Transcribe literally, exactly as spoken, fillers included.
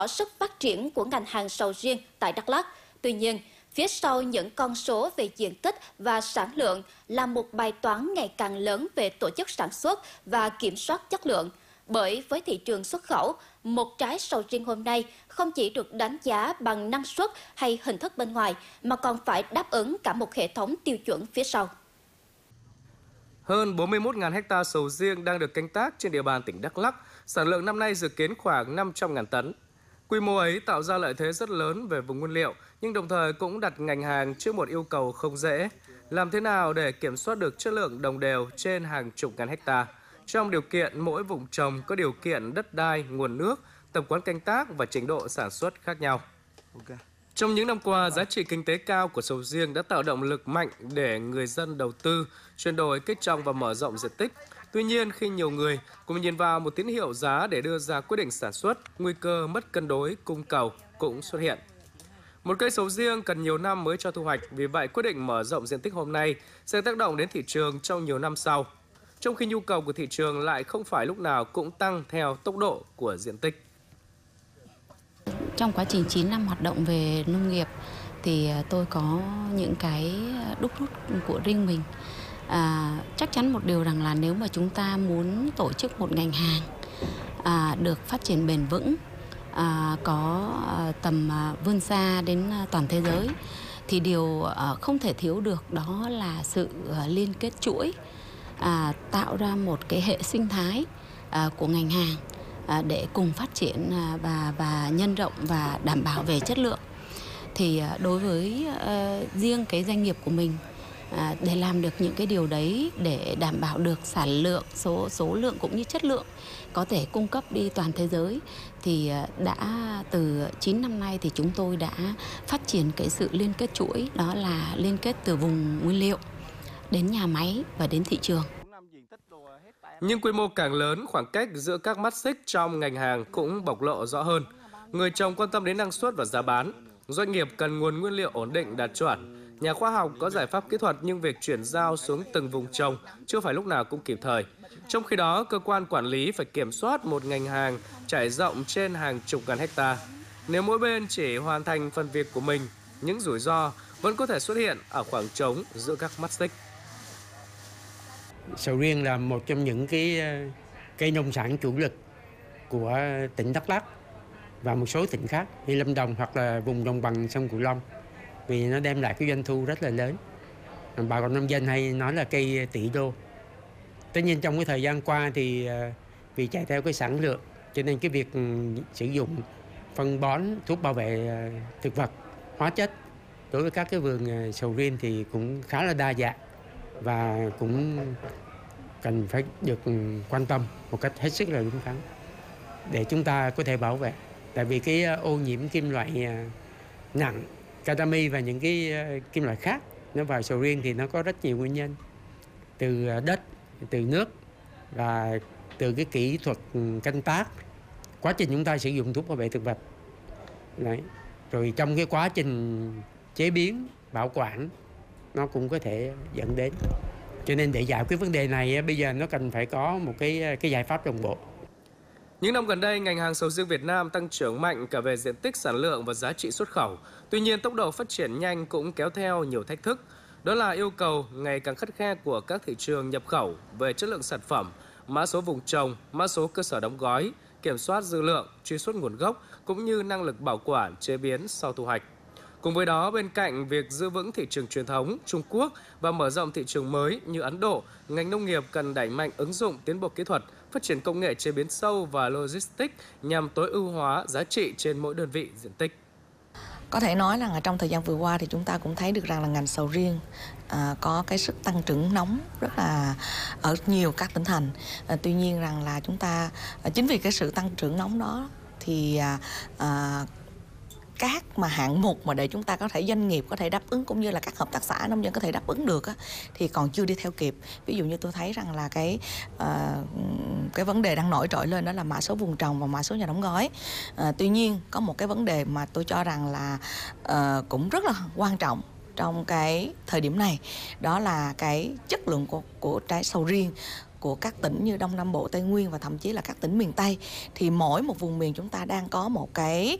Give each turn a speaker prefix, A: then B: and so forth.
A: sức phát triển của ngành hàng sầu riêng tại Đắk Lắk. Tuy nhiên, phía sau những con số về diện tích và sản lượng là một bài toán ngày càng lớn về tổ chức sản xuất và kiểm soát chất lượng. Bởi với thị trường xuất khẩu, một trái sầu riêng hôm nay không chỉ được đánh giá bằng năng suất hay hình thức bên ngoài, mà còn phải đáp ứng cả một hệ thống tiêu chuẩn phía sau.
B: Hơn bốn mươi mốt nghìn ha sầu riêng đang được canh tác trên địa bàn tỉnh Đắk Lắk, sản lượng năm nay dự kiến khoảng năm trăm nghìn tấn. Quy mô ấy tạo ra lợi thế rất lớn về vùng nguyên liệu, nhưng đồng thời cũng đặt ngành hàng trước một yêu cầu không dễ. Làm thế nào để kiểm soát được chất lượng đồng đều trên hàng chục ngàn hecta, trong điều kiện mỗi vùng trồng có điều kiện đất đai, nguồn nước, tập quán canh tác và trình độ sản xuất khác nhau. Okay. Trong những năm qua, giá trị kinh tế cao của sầu riêng đã tạo động lực mạnh để người dân đầu tư, chuyển đổi cây trồng và mở rộng diện tích. Tuy nhiên, khi nhiều người cùng nhìn vào một tín hiệu giá để đưa ra quyết định sản xuất, nguy cơ mất cân đối cung cầu cũng xuất hiện. Một cây sầu riêng cần nhiều năm mới cho thu hoạch, vì vậy quyết định mở rộng diện tích hôm nay sẽ tác động đến thị trường trong nhiều năm sau. Trong khi nhu cầu của thị trường lại không phải lúc nào cũng tăng theo tốc độ của diện tích.
C: Trong quá trình chín năm hoạt động về nông nghiệp thì tôi có những cái đúc rút của riêng mình. À, chắc chắn một điều rằng là nếu mà chúng ta muốn tổ chức một ngành hàng à, được phát triển bền vững, à, có à, tầm à, vươn xa đến à, toàn thế giới, thì điều à, không thể thiếu được đó là sự à, liên kết chuỗi, à, tạo ra một cái hệ sinh thái à, của ngành hàng à, để cùng phát triển à, và, và nhân rộng và đảm bảo về chất lượng. Thì à, đối với à, riêng cái doanh nghiệp của mình, À, để làm được những cái điều đấy, để đảm bảo được sản lượng, số số lượng cũng như chất lượng có thể cung cấp đi toàn thế giới, thì đã từ chín năm nay thì chúng tôi đã phát triển cái sự liên kết chuỗi, đó là liên kết từ vùng nguyên liệu đến nhà máy và đến thị trường.
B: Nhưng quy mô càng lớn, khoảng cách giữa các mắt xích trong ngành hàng cũng bộc lộ rõ hơn. Người trồng quan tâm đến năng suất và giá bán, doanh nghiệp cần nguồn nguyên liệu ổn định đạt chuẩn. Nhà khoa học có giải pháp kỹ thuật, nhưng việc chuyển giao xuống từng vùng trồng chưa phải lúc nào cũng kịp thời. Trong khi đó, cơ quan quản lý phải kiểm soát một ngành hàng trải rộng trên hàng chục ngàn hecta. Nếu mỗi bên chỉ hoàn thành phần việc của mình, những rủi ro vẫn có thể xuất hiện ở khoảng trống giữa các mắt xích.
D: Sầu riêng là một trong những cái cây nông sản chủ lực của tỉnh Đắk Lắk và một số tỉnh khác như Lâm Đồng hoặc là vùng đồng bằng sông Cửu Long, vì nó đem lại cái doanh thu rất là lớn. Bà con nông dân hay nói là cây tỷ đô. Tất nhiên trong cái thời gian qua thì vì chạy theo cái sản lượng, cho nên cái việc sử dụng phân bón, thuốc bảo vệ thực vật, hóa chất đối với các cái vườn sầu riêng thì cũng khá là đa dạng và cũng cần phải được quan tâm một cách hết sức là đúng đắn để chúng ta có thể bảo vệ. Tại vì cái ô nhiễm kim loại nặng, cadami và những cái kim loại khác nó vào sầu riêng thì nó có rất nhiều nguyên nhân, từ đất, từ nước và từ cái kỹ thuật canh tác, quá trình chúng ta sử dụng thuốc bảo vệ thực vật. Đấy. Rồi trong cái quá trình chế biến, bảo quản nó cũng có thể dẫn đến. Cho nên để giải quyết vấn đề này bây giờ nó cần phải có một cái cái giải pháp đồng bộ.
B: Những năm gần đây, ngành hàng sầu riêng Việt Nam tăng trưởng mạnh cả về diện tích, sản lượng và giá trị xuất khẩu. Tuy nhiên, tốc độ phát triển nhanh cũng kéo theo nhiều thách thức. Đó là yêu cầu ngày càng khắt khe của các thị trường nhập khẩu về chất lượng sản phẩm, mã số vùng trồng, mã số cơ sở đóng gói, kiểm soát dư lượng, truy xuất nguồn gốc cũng như năng lực bảo quản, chế biến sau thu hoạch. Cùng với đó, bên cạnh việc giữ vững thị trường truyền thống Trung Quốc và mở rộng thị trường mới như Ấn Độ, ngành nông nghiệp cần đẩy mạnh ứng dụng tiến bộ kỹ thuật, phát triển công nghệ chế biến sâu và logistics nhằm tối ưu hóa giá trị trên mỗi đơn vị diện tích.
E: Có thể nói là trong thời gian vừa qua thì chúng ta cũng thấy được rằng là ngành sầu riêng à, có cái sức tăng trưởng nóng rất là ở nhiều các tỉnh thành. À, tuy nhiên rằng là chúng ta à, chính vì cái sự tăng trưởng nóng đó thì à, à, các mà hạng mục mà để chúng ta có thể doanh nghiệp có thể đáp ứng cũng như là các hợp tác xã nông dân có thể đáp ứng được á, thì còn chưa đi theo kịp. Ví dụ như tôi thấy rằng là cái uh, cái vấn đề đang nổi trội lên đó là mã số vùng trồng và mã số nhà đóng gói. Uh, tuy nhiên có một cái vấn đề mà tôi cho rằng là uh, cũng rất là quan trọng trong cái thời điểm này, đó là cái chất lượng của, của trái sầu riêng của các tỉnh như Đông Nam Bộ, Tây Nguyên và thậm chí là các tỉnh miền Tây, thì mỗi một vùng miền chúng ta đang có một cái